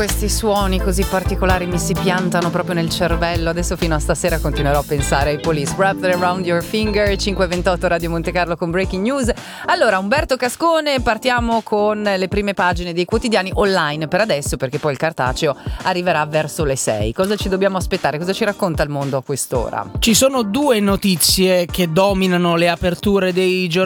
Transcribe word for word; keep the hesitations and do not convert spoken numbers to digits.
questi suoni così particolari mi si piantano proprio nel cervello. Adesso fino a stasera continuerò a pensare ai Police. Wrapped Around Your Finger, cinque e ventotto Radio Monte Carlo con Breaking News. Allora, Umberto Cascone, partiamo con le prime pagine dei quotidiani online per adesso, perché poi il cartaceo arriverà verso le sei. Cosa ci dobbiamo aspettare? Cosa ci racconta il mondo a quest'ora? Ci sono due notizie che dominano le aperture dei giornali